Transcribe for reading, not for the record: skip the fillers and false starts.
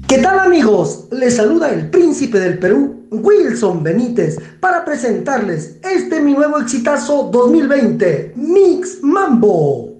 ¿Qué tal amigos? Les saluda el príncipe del Perú, Wilson Benítez, para presentarles mi nuevo exitazo 2020, Mix Mambo.